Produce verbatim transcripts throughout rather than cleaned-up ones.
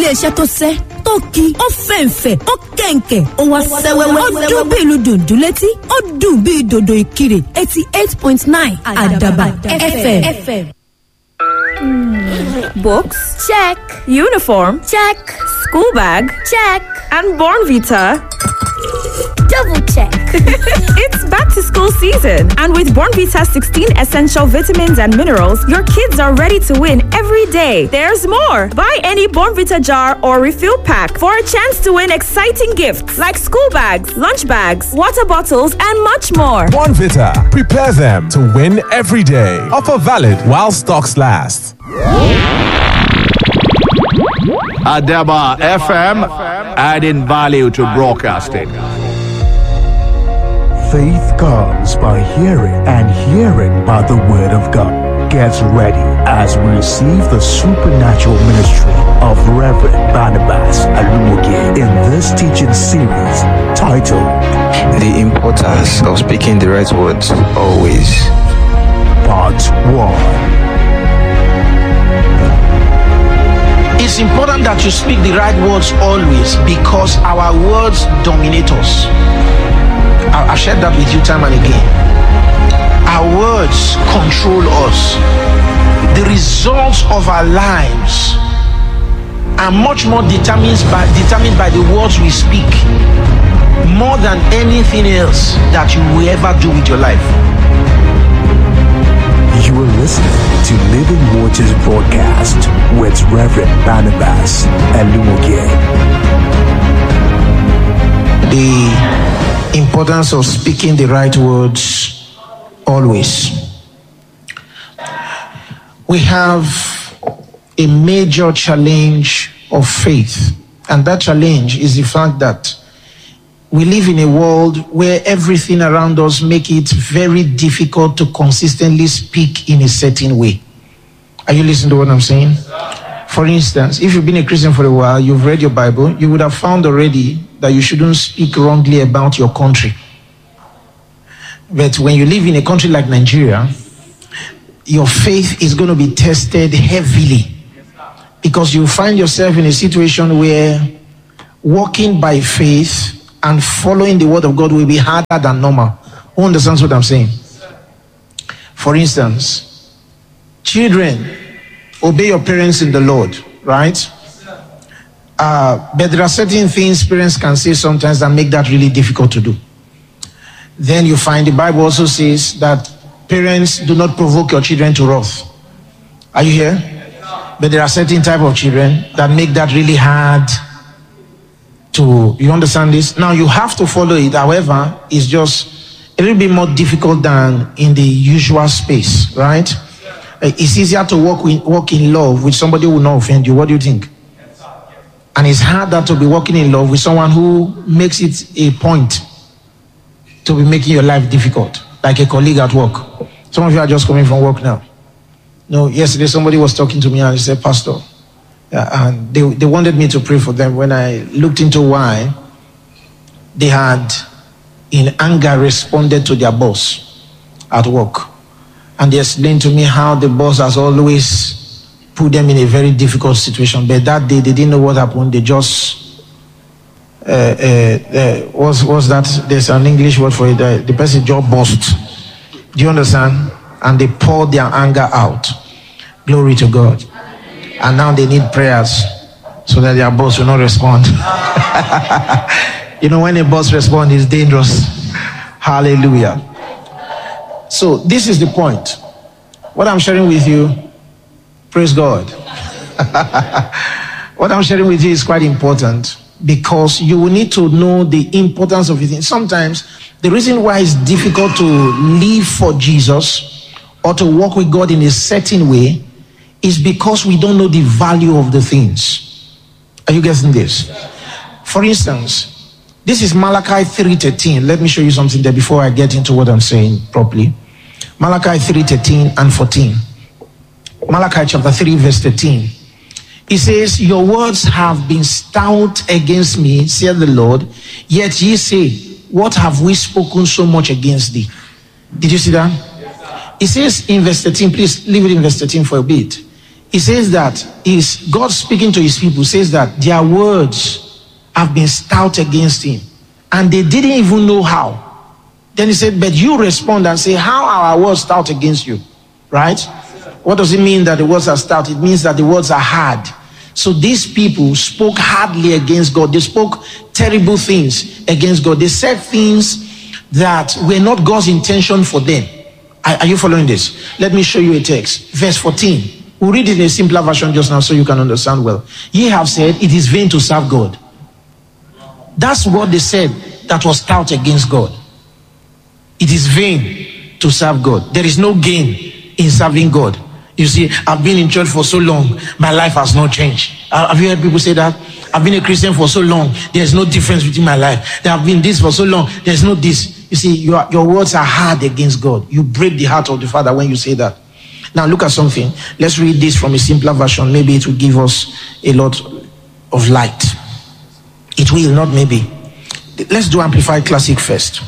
iléeṣẹ́ tó sẹ́ tó ki ó fẹ̀ǹfẹ̀ ó kẹ̀ǹkẹ̀ ó wá sẹ́wẹ́wẹ́ ó dún bí ìlú dùndún létí ó dùn bí dòdò ìkirè eighty eight point nine Àdàbà F M. Books? Check. Uniform? Check. School bag? Check. And Born Vita? Double check. It's back to school season, and with Born Vita sixteen essential vitamins and minerals, your kids are ready to win every day. There's more. Buy any Born Vita jar or refill pack for a chance to win exciting gifts like school bags, lunch bags, water bottles, and much more. Born Vita. Prepare them to win every day. Offer valid while stocks last. Àdàbà F M, adding value to broadcasting. Faith comes by hearing, and hearing by the word of God. Get ready as we receive the supernatural ministry of Reverend Barnabas Alumuge in this teaching series titled The Importance of Speaking the Right Words Always. Part one. It's important that you speak the right words always, because our words dominate us. I've shared that with you time and again. Our words control us. The results of our lives are much more determined by, determined by the words we speak, more than anything else that you will ever do with your life. You are listening to Living Waters broadcast with Reverend Barnabas Alumuge. The importance of speaking the right words always. We have a major challenge of faith, and that challenge is the fact that we live in a world where everything around us make it very difficult to consistently speak in a certain way. Are you listening to what I'm saying? For instance, if you've been a Christian for a while, you've read your Bible, you would have found already that you shouldn't speak wrongly about your country. But when you live in a country like Nigeria, your faith is going to be tested heavily, because you find yourself in a situation where walking by faith and following the word of God will be harder than normal. Who understands what I'm saying? For instance, children, obey your parents in the Lord, right? Uh, but there are certain things parents can say sometimes that make that really difficult to do. Then you find the Bible also says that parents do not provoke your children to wrath. Are you here? But there are certain type of children that make that really hard to, you understand this? Now you have to follow it. However, it's just a little bit more difficult than in the usual space, right? It's easier to walk in, walk in love with somebody who will not offend you. What do you think? And it's harder to be walking in love with someone who makes it a point to be making your life difficult, like a colleague at work. Some of you are just coming from work now. No, yesterday somebody was talking to me and he said, Pastor, uh, and they, they wanted me to pray for them. When I looked into why, they had in anger responded to their boss at work. And they explained to me how the boss has always put them in a very difficult situation. But that day, they didn't know what happened. They just, uh, uh, uh, what's, what's that? There's an English word for it. Uh, the person just burst. Do you understand? And they poured their anger out. Glory to God. And now they need prayers so that their boss will not respond. You know, when a boss responds, it's dangerous. Hallelujah. So this is the point. What I'm sharing with you, praise God. What I'm sharing with you is quite important, because you will need to know the importance of it. Sometimes the reason why it's difficult to live for Jesus or to walk with God in a certain way is because we don't know the value of the things. Are you getting this? For instance, this is Malachi three thirteen. Let me show you something there before I get into what I'm saying properly. Malachi three thirteen and fourteen. Malachi chapter three verse thirteen. It says, your words have been stout against me, saith the Lord, yet ye say, what have we spoken so much against thee? Did you see that? It says in verse thirteen, please leave it in verse thirteen for a bit. He says that is God speaking to his people, says that their words have been stout against him, and they didn't even know how. Then he said, but you respond and say, how are our words stout against you? Right? What does it mean that the words are stout? It means that the words are hard. So these people spoke hardly against God. They spoke terrible things against God. They said things that were not God's intention for them. Are, are you following this? Let me show you a text. Verse fourteen. We'll read it in a simpler version just now so you can understand well. Ye have said, it is vain to serve God. That's what they said that was stout against God. It is vain to serve God. There is no gain in serving God. You see, I've been in church for so long, my life has not changed. Uh, have you heard people say that? I've been a Christian for so long, there's no difference between my life. There have been this for so long, there's no this. You see, your, your words are hard against God. You break the heart of the Father when you say that. Now look at something. Let's read this from a simpler version. Maybe it will give us a lot of light. It will, not maybe. Let's do Amplified Classic first.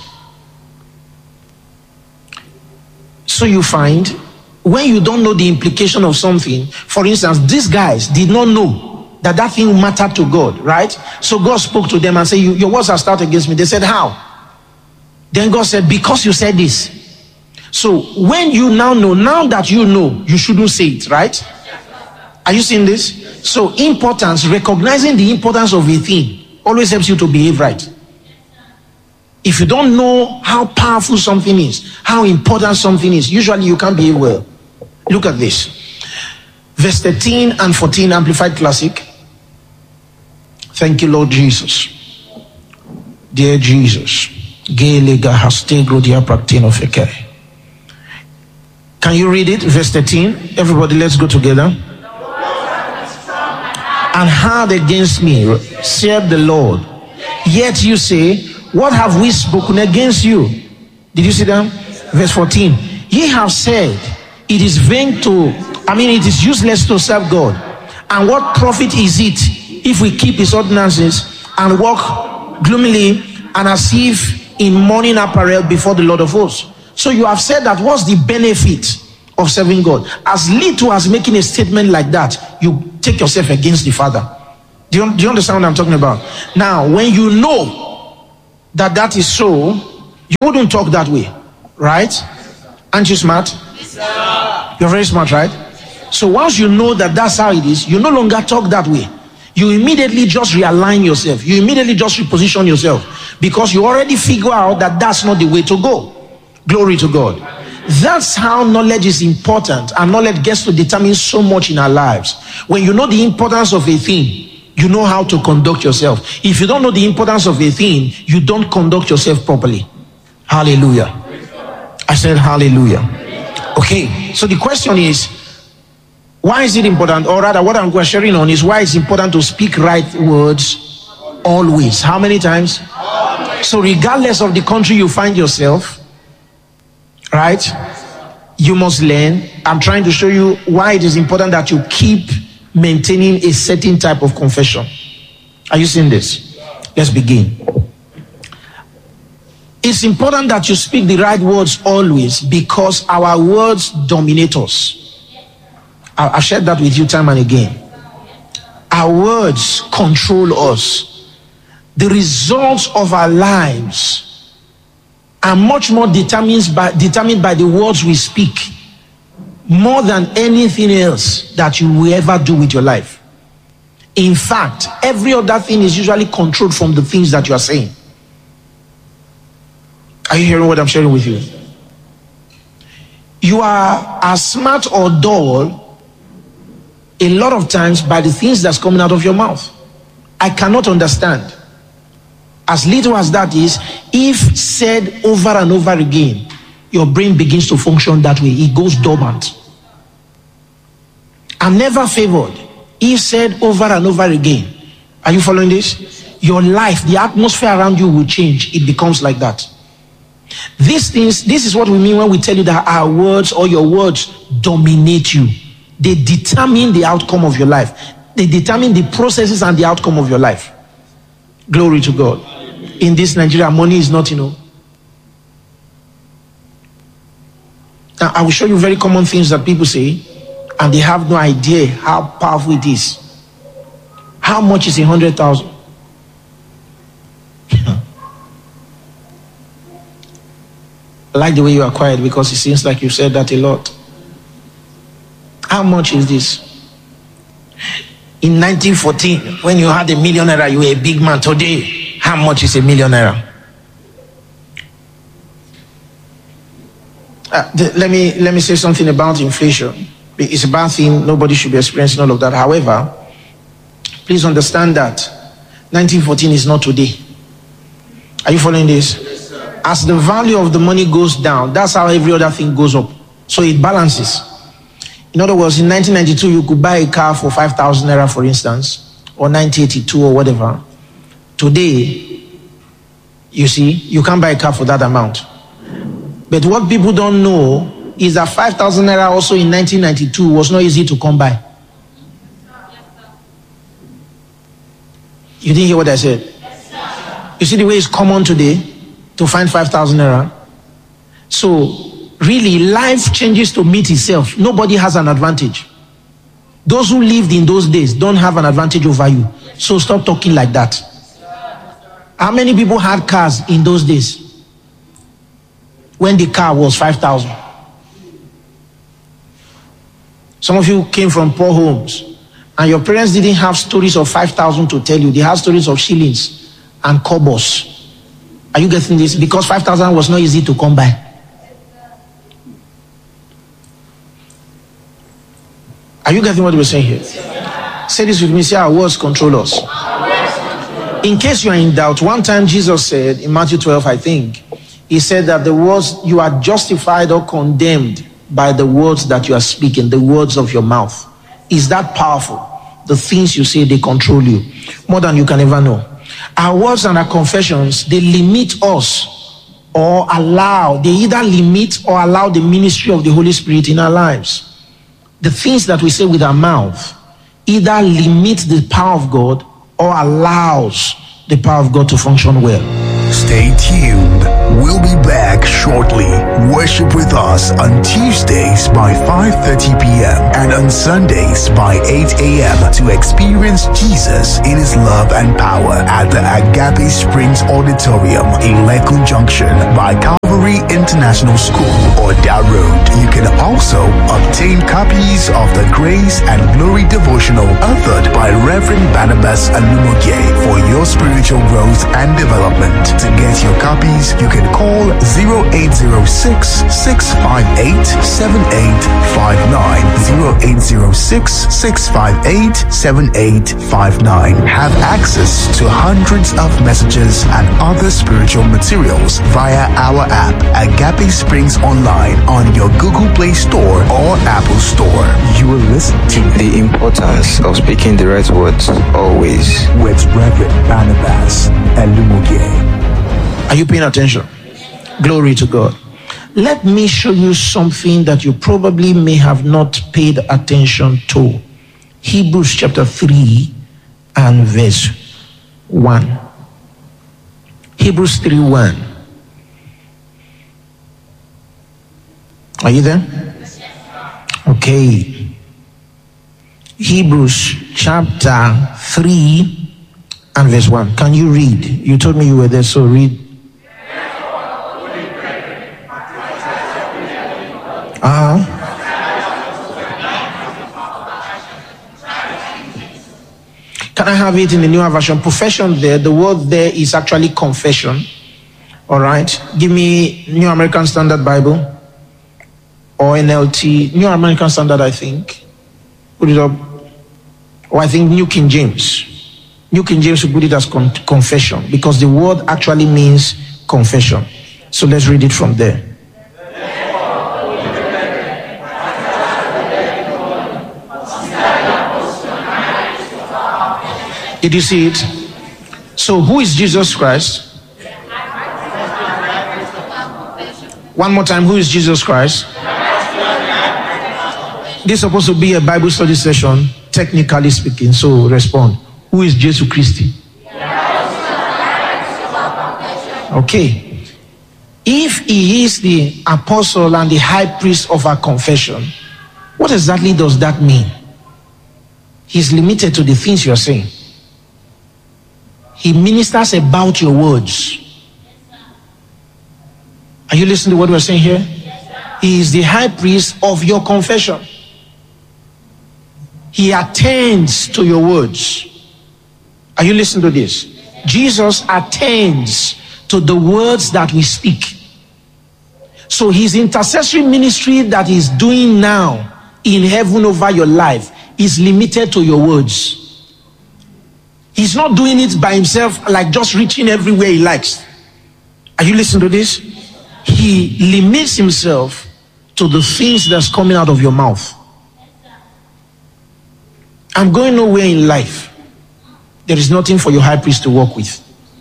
So you find, when you don't know the implication of something, for instance, these guys did not know that that thing mattered to God, right? So God spoke to them and said, your words are stout against me. They said, how? Then God said, because you said this. So when you now know, now that you know, you shouldn't say it, right? Are you seeing this? So importance, recognizing the importance of a thing always helps you to behave right. If you don't know how powerful something is, how important something is, usually you can't behave well. Look at this. Verse thirteen and fourteen, Amplified Classic. Thank you, Lord Jesus. Dear Jesus. Can you read it? Verse thirteen. Everybody, let's go together. And hard against me, said the Lord. Yet you say, what have we spoken against you? Did you see that? Verse fourteen. Ye have said, it is vain to, I mean, it is useless to serve God. And what profit is it if we keep his ordinances and walk gloomily and as if in mourning apparel before the Lord of hosts? So you have said that what's the benefit of serving God? As little as making a statement like that, you take yourself against the Father. Do you, do you understand what I'm talking about? Now, when you know that that is so, you wouldn't talk that way, right? Aren't you smart? You're very smart, right? So once you know that that's how it is, you no longer talk that way. You immediately just realign yourself. You immediately just reposition yourself, because you already figure out that that's not the way to go. Glory to God. That's how knowledge is important, and knowledge gets to determine so much in our lives. When you know the importance of a thing, you know how to conduct yourself. If you don't know the importance of a thing, you don't conduct yourself properly. Hallelujah. I said hallelujah. Okay, so the question is, why is it important? Or rather, what I'm sharing on is why it's important to speak right words always. How many times? Always. So regardless of the country you find yourself, right, you must learn. I'm trying to show you why it is important that you keep maintaining a certain type of confession. Are you seeing this? Let's begin. It's important that you speak the right words always, because our words dominate us. I've shared that with you time and again. Our words control us. The results of our lives are much more determined by, determined by the words we speak, more than anything else that you will ever do with your life. In fact, every other thing is usually controlled from the things that you are saying. Are you hearing what I'm sharing with you? You are as smart or dull a lot of times by the things that's coming out of your mouth. I cannot understand, as little as that is, if said over and over again, your brain begins to function that way. It goes dormant. I'm never favored if said over and over again. Are you following this? Your life, the atmosphere around you will change. It becomes like that. These things, this is what we mean when we tell you that our words or your words dominate you. They determine the outcome of your life. They determine the processes and the outcome of your life. Glory to God. In this Nigeria, money is not, you know. Now, I will show you very common things that people say, and they have no idea how powerful it is. How much is a hundred thousand? I like the way you are quiet because it seems like you said that a lot. How much is this? In nineteen fourteen, when you had a million naira, you were a big man. Today, how much is a million naira? Uh, the, let me let me say something about inflation. It's a bad thing. Nobody should be experiencing all of that. However, please understand that nineteen fourteen is not today. Are you following this? Yes, sir. As the value of the money goes down, that's how every other thing goes up. So it balances. In other words, in nineteen ninety-two, you could buy a car for five thousand naira, for instance, or nineteen eighty-two or whatever. Today, you see, you can't buy a car for that amount. But what people don't know is that five thousand naira also in nineteen ninety-two was not easy to come by. You didn't hear what I said? You see the way it's common today to find five thousand naira? So, really, life changes to meet itself. Nobody has an advantage. Those who lived in those days don't have an advantage over you. So stop talking like that. How many people had cars in those days? When the car was five thousand. Some of you came from poor homes, and your parents didn't have stories of five thousand to tell you. They had stories of shillings and kobos. Are you getting this? Because five thousand was not easy to come by. Are you getting what we're saying here? Say this with me. Say, our words control us. In case you are in doubt, one time Jesus said in Matthew twelve, I think, he said that the words, you are justified or condemned by the words that you are speaking, the words of your mouth. Is that powerful? The things you say, they control you more than you can ever know. Our words and our confessions, they limit us or allow, they either limit or allow the ministry of the Holy Spirit in our lives. The things that we say with our mouth either limit the power of God or allows the power of God to function well. Stay tuned. We'll be back shortly. Worship with us on Tuesdays by five thirty p.m. and on Sundays by eight a.m. to experience Jesus in his love and power at the Agape Springs Auditorium in Lekun Junction by Calvary International School or Dar Road. You can also obtain copies of the Grace and Glory devotional authored by Reverend Barnabas Alumoge for your spiritual growth and development. To get your copies, you can call zero eight zero six, six five eight, seven eight five nine, zero eight zero six, six five eight, seven eight five nine. Have access to hundreds of messages and other spiritual materials via our app, Agape Springs Online, on your Google Play Store or Apple Store. You will listen to The importance of speaking the right words always with Reverend Barnabas Alumoge. Are you paying attention? Glory to God. Let me show you something that you probably may have not paid attention to. Hebrews chapter three and verse one. Hebrews three one. Are you there? Okay. Hebrews chapter three and verse one. Can you read? You told me you were there, so read. Uh-huh. Can I have it in the newer version? Profession there, the word there is actually confession. All right. Give me New American Standard Bible or N L T. New American Standard, I think. Put it up. Or I think New King James. New King James will put it as con- confession because the word actually means confession. So let's read it from there. Did you see it? So who is Jesus Christ? One more time, who is Jesus Christ? This is supposed to be a Bible study session, technically speaking, so respond. Who is Jesus Christ? Okay. If he is the apostle and the high priest of our confession, What exactly does that mean? He's limited to the things you're saying. He ministers about your words. Are you listening to what we're saying here? He is the high priest of your confession. He attends to your words. Are you listening to this? Jesus attends to the words that we speak. So his intercessory ministry that he's doing now in heaven over your life is limited to your words. He's not doing it by himself, like just reaching everywhere he likes. Are you listening to this? He limits himself to the things that's coming out of your mouth. I'm going nowhere in life. There is nothing for your high priest to work with.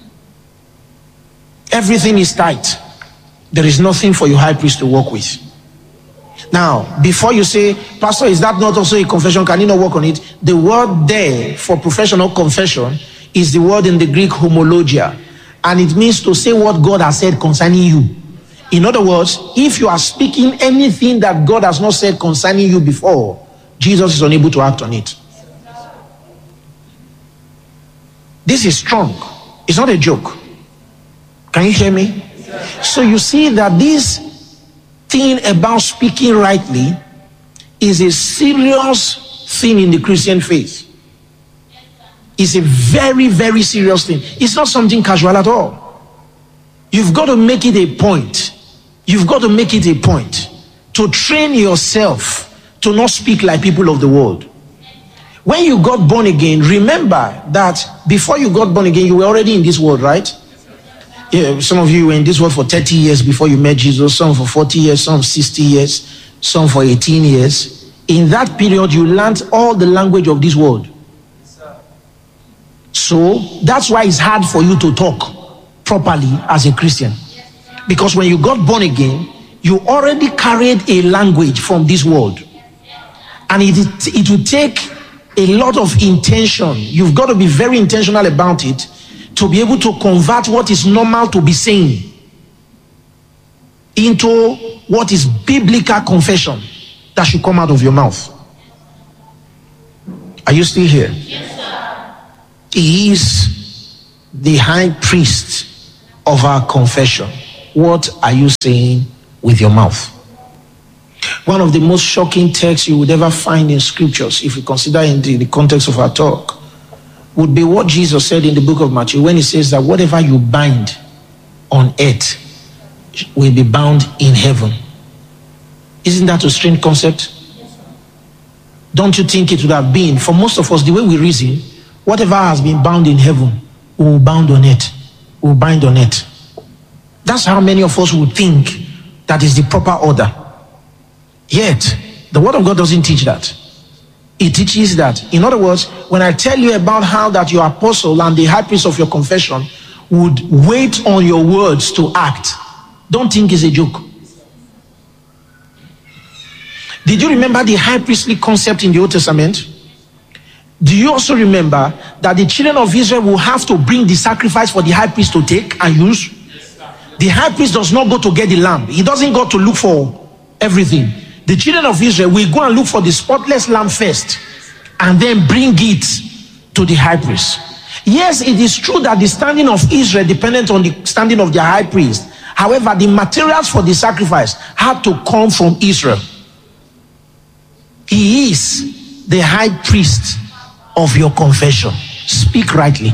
Everything is tight. There is nothing for your high priest to work with. Now, before you say, Pastor, is that not also a confession? Can you not work on it? The word there for professional confession is the word in the Greek homologia. And it means to say what God has said concerning you. In other words, if you are speaking anything that God has not said concerning you before, Jesus is unable to act on it. This is strong. It's not a joke. Can you hear me? So you see that this thing about speaking rightly is a serious thing in the Christian faith. It's a very, very serious thing. It's not something casual at all. You've got to make it a point. You've got to make it a point to train yourself to not speak like people of the world. When you got born again, remember that before you got born again, you were already in this world, right? Yeah, some of you were in this world for thirty years before you met Jesus, some for forty years, some sixty years, some for eighteen years. In that period, you learned all the language of this world. So that's why it's hard for you to talk properly as a Christian. Because when you got born again, you already carried a language from this world. And it, it will take a lot of intention. You've got to be very intentional about it to be able to convert what is normal to be saying into what is biblical confession that should come out of your mouth. Are you still here? Yes, sir. He is the high priest of our confession. What are you saying with your mouth? One of the most shocking texts you would ever find in scriptures, if you consider in the, the context of our talk, would be what Jesus said in the book of Matthew when he says that whatever you bind on earth will be bound in heaven. Isn't that a strange concept? Don't you think it would have been, for most of us, the way we reason, whatever has been bound in heaven will bound on it, will bind on it. That's how many of us would think that is the proper order. Yet, the word of God doesn't teach that. It teaches that, in other words, when I tell you about how that your apostle and the high priest of your confession would wait on your words to act, don't think it's a joke. Did you remember the high priestly concept in the Old Testament? Do you also remember that the children of Israel will have to bring the sacrifice for the high priest to take and use? The high priest does not go to get the lamb. He doesn't go to look for everything. The children of Israel will go and look for the spotless lamb first and then bring it to the high priest. Yes, it is true that the standing of Israel depended on the standing of their high priest. However, the materials for the sacrifice had to come from Israel. He is the high priest of your confession. Speak rightly.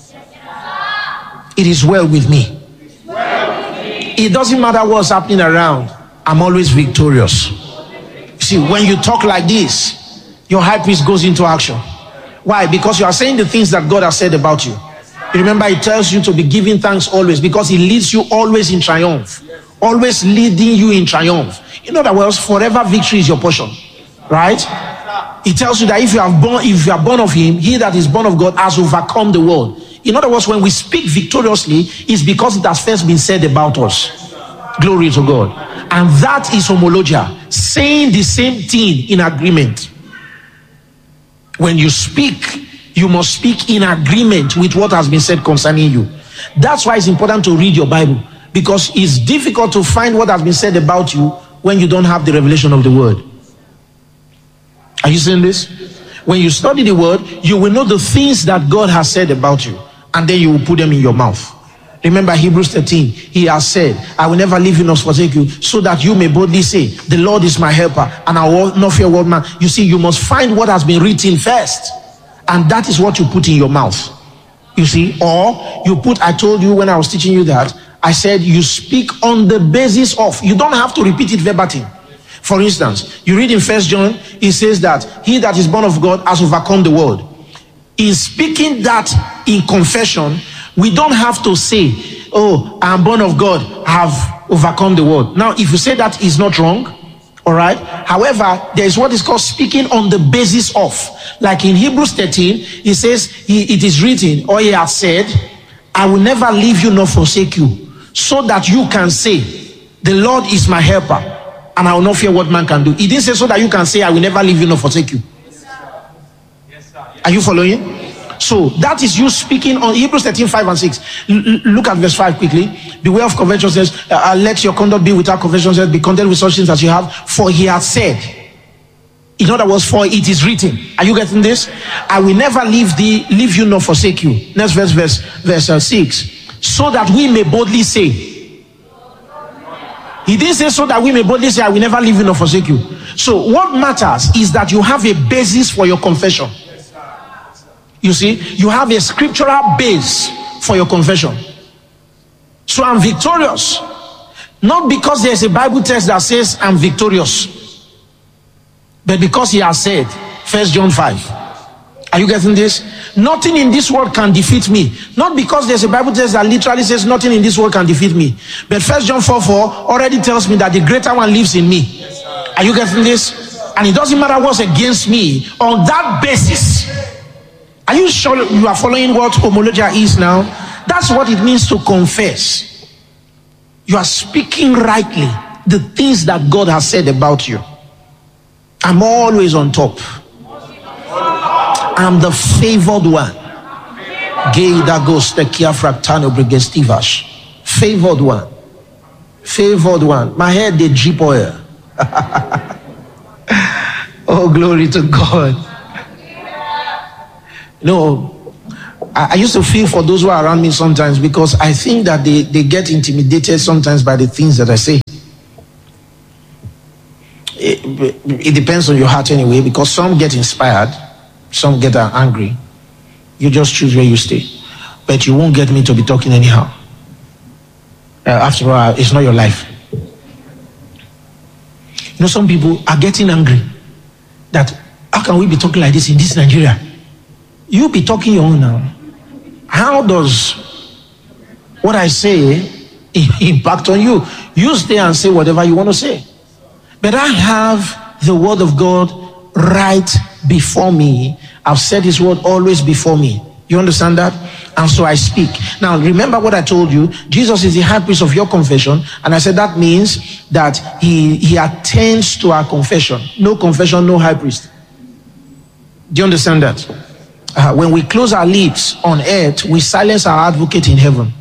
It is well with me. It doesn't matter what's happening around. I'm always victorious. See, when you talk like this, your high priest goes into action. Why? Because you are saying the things that God has said about you. You remember, he tells you to be giving thanks always because he leads you always in triumph. Always leading you in triumph. In other words, forever victory is your portion. Right? He tells you that if you are born, if you are born of him, he that is born of God has overcome the world. In other words, when we speak victoriously, it's because it has first been said about us. Glory to God. And that is homologia, saying the same thing in agreement. When you speak, you must speak in agreement with what has been said concerning you. That's why it's important to read your Bible, because it's difficult to find what has been said about you when you don't have the revelation of the word. Are you seeing this? When you study the word, you will know the things that God has said about you, and then you will put them in your mouth. Remember Hebrews thirteen, he has said, I will never leave you nor forsake you, so that you may boldly say, the Lord is my helper, and I will not fear what man. You see, you must find what has been written first, and that is what you put in your mouth. You see, or you put, I told you when I was teaching you that, I said you speak on the basis of, you don't have to repeat it verbatim. For instance, you read in First John, it says that he that is born of God has overcome the world. In speaking that in confession, we don't have to say, oh, I am born of God, I have overcome the world. Now, if you say that, is not wrong, all right? However, there is what is called speaking on the basis of. Like in Hebrews thirteen, it says, he, it is written, or he has said, I will never leave you nor forsake you, so that you can say, the Lord is my helper, and I will not fear what man can do. He didn't say so that you can say, I will never leave you nor forsake you. Are you following? So that is you speaking on Hebrews thirteen, five and six. L- look at verse five quickly. Beware of covetousness. Uh, let your conduct be without covetousness. Be content with such things as you have. For he has said. In other words, for it is written. Are you getting this? I will never leave thee, leave you nor forsake you. Next verse, verse, verse uh, six. So that we may boldly say. He didn't say so that we may boldly say, I will never leave you nor forsake you. So what matters is that you have a basis for your confession. You see, you have a scriptural base for your confession. So I'm victorious. Not because there's a Bible text that says I'm victorious, but because he has said, First John five. Are you getting this? Nothing in this world can defeat me. Not because there's a Bible text that literally says nothing in this world can defeat me. But First John four four already tells me that the greater one lives in me. Are you getting this? And it doesn't matter what's against me. On that basis, are you sure you are following what homologia is now? That's what it means to confess. You are speaking rightly the things that God has said about you. I'm always on top. I'm the favored one. Favored one. Favored one. My head, they drip oil. Oh, glory to God. You know, I, I used to feel for those who are around me sometimes, because I think that they, they get intimidated sometimes by the things that I say. It, it depends on your heart anyway, because some get inspired, some get angry. You just choose where you stay. But you won't get me to be talking anyhow. Uh, after all, it's not your life. You know, some people are getting angry that how can we be talking like this in this Nigeria? You be talking your own now. How does what I say impact on you? You stay and say whatever you want to say. But I have the word of God right before me. I've said his word always before me. You understand that? And so I speak. Now remember what I told you. Jesus is the high priest of your confession. And I said that means that he, he attends to our confession. No confession, no high priest. Do you understand that? Uh, when we close our lips on earth, we silence our advocate in heaven.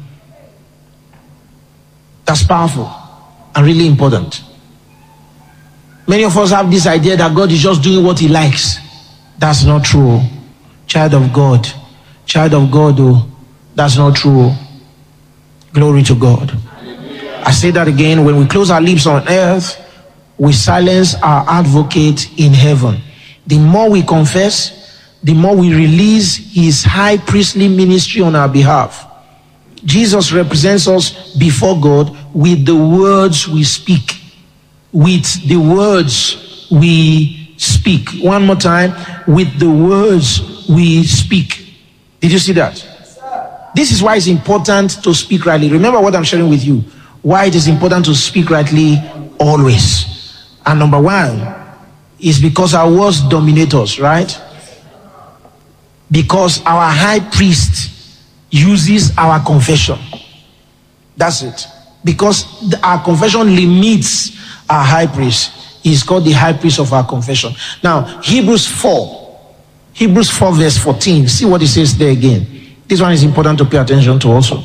That's powerful and really important. Many of us have this idea that God is just doing what he likes. That's not true. Child of God. Child of God, oh, that's not true. Glory to God. I say that again. When we close our lips on earth, we silence our advocate in heaven. The more we confess, the more we release his high priestly ministry on our behalf. Jesus represents us before God with the words we speak. With the words we speak. One more time. With the words we speak. Did you see that? This is why it's important to speak rightly. Remember what I'm sharing with you. Why it is important to speak rightly always. And number one is because our words dominate us, right? Because our high priest uses our confession. That's it. Because the, our confession limits our high priest. He's called the high priest of our confession. Now, Hebrews four. Hebrews four verse fourteen. See what it says there again. This one is important to pay attention to also.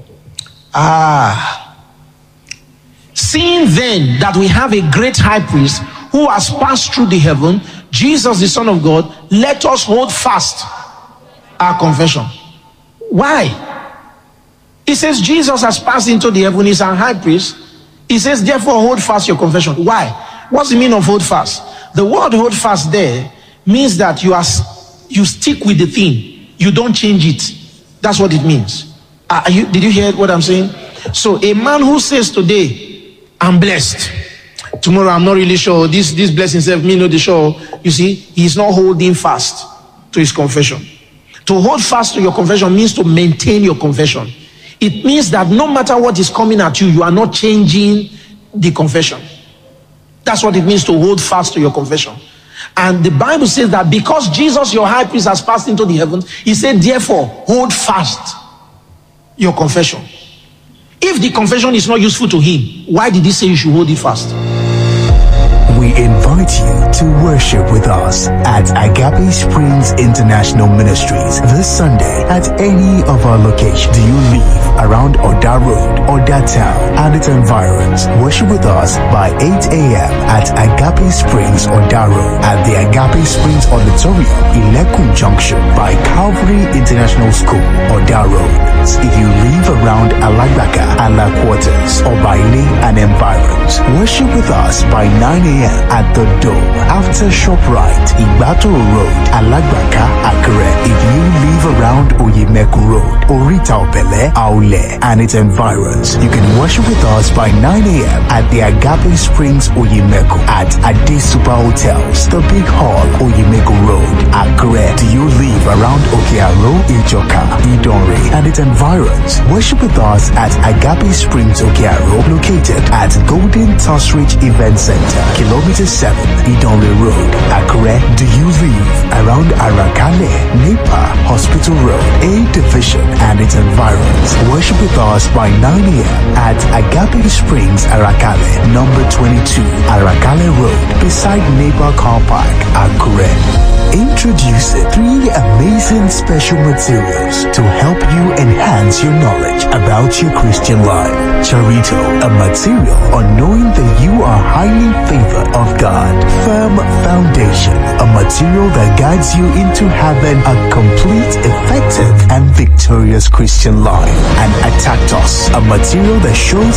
Ah. Seeing then that we have a great high priest who has passed through the heaven, Jesus, the Son of God, let us hold fast our confession. Why? He says Jesus has passed into the heaven, he's our high priest. He says, therefore, hold fast your confession. Why? What's the meaning of hold fast? The word hold fast there means that you are you stick with the thing. You don't change it. That's what it means. Are you, did you hear what I'm saying? So a man who says today, I'm blessed. Tomorrow, I'm not really sure. This, this blessing self, me know the show. You see, he's not holding fast to his confession. To hold fast to your confession means to maintain your confession. It means that no matter what is coming at you, you are not changing the confession. That's what it means to hold fast to your confession. And the Bible says that because Jesus, your high priest, has passed into the heavens, he said, therefore, hold fast your confession. If the confession is not useful to him, why did he say you should hold it fast? We invite you to worship with us at Agape Springs International Ministries this Sunday at any of our locations. Do you live around Oda Road, Oda Town, and its environs? Worship with us by eight a.m. at Agape Springs, Oda Road, at the Agape Springs Auditorium, Ilekun Junction, by Calvary International School, Oda Road. If you live around Alagbaka, Ala Quarters, or Baile and environs, worship with us by nine a.m. at the Dome after ShopRite, Ibatoro Road, Alagbaka, Akure. If you live around Oyemeku Road, Orita Opele, Aule, and its environs, you can worship with us by nine a.m. at the Agape Springs Oyemeku at Ade Super Hotels, the Big Hall, Oyemeku Road, Akure. Do you live around Okearo, Ijoka, Idonre, and its environs? Worship with us at Agape Springs Okearo, located at Golden Toss Ridge Event Center, Kilometer seven, Idonre Road, Akure. Do you live around Arakale, Nepa, Hospital Road, A Division, and its environs? Worship with us by nine a.m. at Agape Springs, Arakale, number twenty-two, Arakale Road, beside Nepa Car Park, Akure. Introducing three amazing special materials to help you enhance your knowledge about your Christian life. Charito, a material on knowing that you are highly favored of God. Firm Foundation, a material that guides you into having a complete, effective, and victorious Christian life. And Attack Us, a material that shows